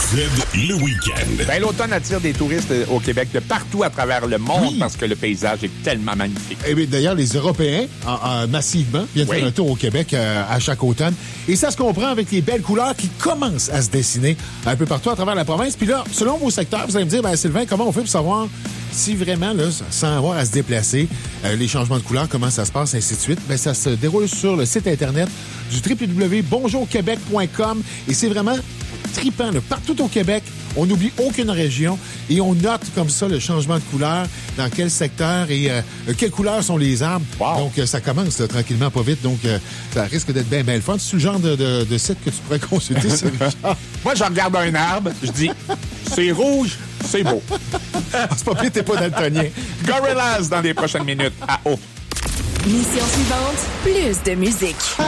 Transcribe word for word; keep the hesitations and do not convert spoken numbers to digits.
Z, le week-end. Ben, l'automne attire des touristes au Québec de partout à travers le monde Oui. parce que le paysage est tellement magnifique. Eh bien, d'ailleurs, les Européens, en, en, massivement, viennent Oui. faire un tour au Québec euh, à chaque automne. Et ça se comprend avec les belles couleurs qui commencent à se dessiner un peu partout à travers la province. Puis là, selon vos secteurs, vous allez me dire, ben, Sylvain, comment on fait pour savoir si vraiment, là, sans avoir à se déplacer, euh, les changements de couleurs, comment ça se passe, ainsi de suite? Ben, ça se déroule sur le site Internet du w w w point bonjour québec point com et c'est vraiment trippant, là. Partout au Québec, on n'oublie aucune région et on note comme ça le changement de couleur, dans quel secteur et euh, quelles couleurs sont les arbres. Wow. Donc, euh, ça commence là, tranquillement, pas vite. Donc, euh, ça risque d'être bien, bien le fun. C'est le genre de, de, de site que tu pourrais consulter, c'est Richard. Moi, je regarde un arbre, je dis, c'est rouge, c'est beau. Ah, c'est pas pire, t'es pas daltonien. Gorillaz dans les prochaines minutes à eau. Mission suivante, plus de musique.